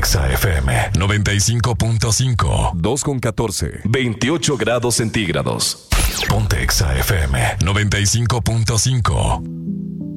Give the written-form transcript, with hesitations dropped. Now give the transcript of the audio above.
Exa FM 95.5. 2:14. 28 grados centígrados. Ponte Exa FM 95.5.